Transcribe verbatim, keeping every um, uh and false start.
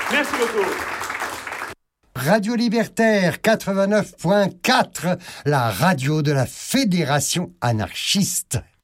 Merci beaucoup. Radio Libertaire quatre-vingt-neuf point quatre, la radio de la Fédération anarchiste.